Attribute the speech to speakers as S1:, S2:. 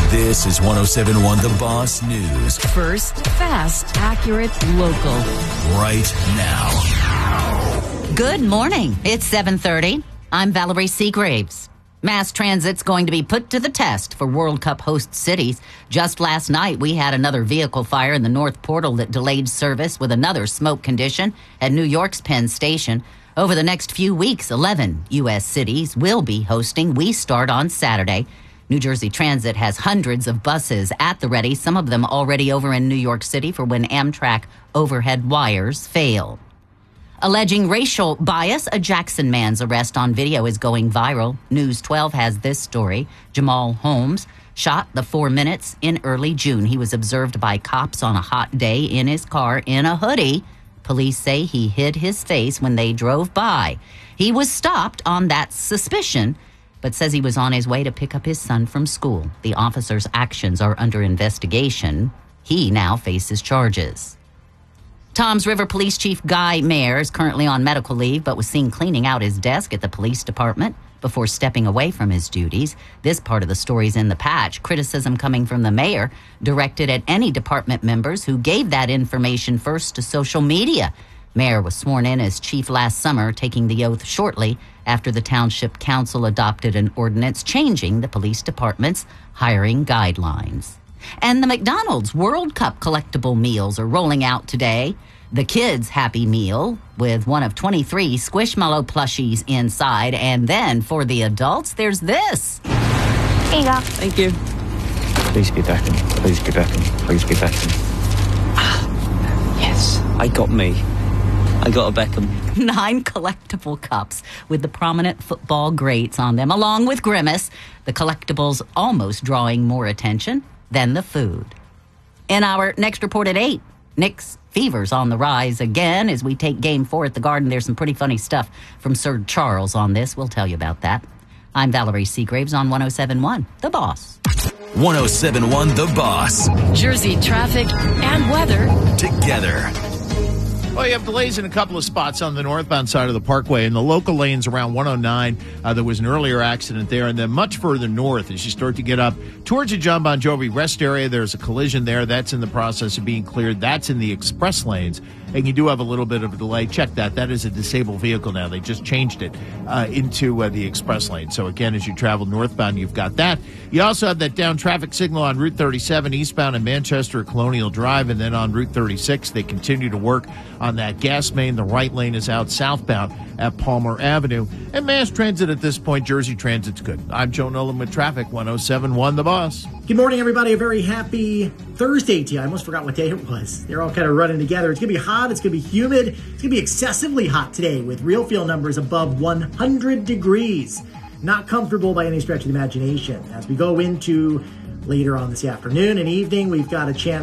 S1: This is 107.1 The Boss News.
S2: First, fast, accurate, local.
S1: Right now.
S3: Good morning. It's 7:30. I'm Valerie Seagraves. Mass transit's going to be put to the test for World Cup host cities. Just last night, we had another vehicle fire in the North Portal that delayed service with another smoke condition at New York's Penn Station. Over the next few weeks, 11 U.S. cities will be hosting. We start on Saturday. New Jersey Transit has hundreds of buses at the ready, some of them already over in New York City for when Amtrak overhead wires fail. Alleging racial bias, a Jackson man's arrest on video is going viral. News 12 has this story. Jamal Holmes shot the 4 minutes in early June. He was observed by cops on a hot day in his car in a hoodie. Police say he hid his face when they drove by. He was stopped on that suspicion, but says he was on his way to pick up his son from school. The officer's actions are under investigation. He now faces charges. Toms River Police Chief Guy Mayer is currently on medical leave, but was seen cleaning out his desk at the police department before stepping away from his duties. This part of the story's in the patch. Criticism coming from the mayor directed at any department members who gave that information first to social media. Mayer was sworn in as chief last summer, taking the oath shortly after the Township Council adopted an ordinance changing the police department's hiring guidelines. And the McDonald's World Cup collectible meals are rolling out today. The Kids Happy Meal with one of 23 Squishmallow plushies inside. And then for the adults, there's this.
S4: Here you go.
S5: Thank you.
S6: Please be Beckham. Please be Beckham. Please be Beckham.
S5: Yes, I got me. I got a Beckham.
S3: 9 collectible cups with the prominent football greats on them, along with Grimace. The collectibles almost drawing more attention than the food. In our next report at 8, Knicks fever's on the rise again as we take Game 4 at the Garden. There's some pretty funny stuff from Sir Charles on this. We'll tell you about that. I'm Valerie Seagraves on 107.1 The Boss.
S1: 107.1 The Boss.
S2: Jersey traffic and weather
S1: Together.
S7: Well, you have delays in a couple of spots on the northbound side of the Parkway. In the local lanes around 109, there was an earlier accident there. And then much further north, as you start to get up towards the John Bon Jovi rest area, there's a collision there. That's in the process of being cleared. That's in the express lanes. And you do have a little bit of a delay. Check that. That is a disabled vehicle now. They just changed it into the express lane. So, again, as you travel northbound, you've got that. You also have that down traffic signal on Route 37 eastbound in Manchester, Colonial Drive. And then on Route 36, they continue to work on that gas main. The right lane is out southbound at Palmer Avenue. And mass transit at this point, Jersey Transit's good. I'm Joe Nolan with Traffic, 107.1 The Boss.
S8: Good morning, everybody. A very happy Thursday to you. I almost forgot what day it was. They're all kind of running together. It's going to be hot. It's going to be humid. It's going to be excessively hot today with real feel numbers above 100 degrees. Not comfortable by any stretch of the imagination. As we go into later on this afternoon and evening, we've got a chance